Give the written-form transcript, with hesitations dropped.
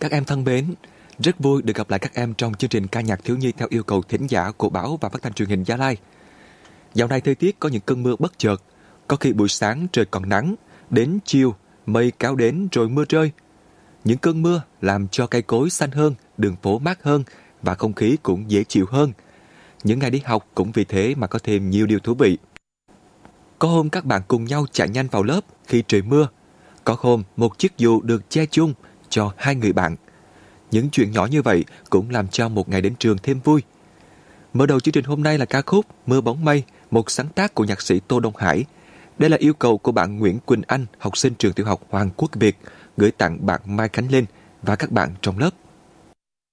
Các em thân mến, rất vui được gặp lại các em trong chương trình ca nhạc thiếu nhi theo yêu cầu thính giả của báo và phát thanh truyền hình Gia Lai. Dạo này thời tiết có những cơn mưa bất chợt, có khi buổi sáng trời còn nắng, đến chiều mây kéo đến rồi mưa rơi. Những cơn mưa làm cho cây cối xanh hơn, đường phố mát hơn và không khí cũng dễ chịu hơn. Những ngày đi học cũng vì thế mà có thêm nhiều điều thú vị. Có hôm các bạn cùng nhau chạy nhanh vào lớp khi trời mưa. Có hôm một chiếc dù được che chung cho 2 người bạn. Những chuyện nhỏ như vậy cũng làm cho một ngày đến trường thêm vui. Mở đầu chương trình hôm nay là ca khúc Mưa bóng mây, một sáng tác của nhạc sĩ Tô Đông Hải. Đây là yêu cầu của bạn Nguyễn Quỳnh Anh, học sinh trường tiểu học Hoàng Quốc Việt, gửi tặng bạn Mai Khánh Linh và các bạn trong lớp.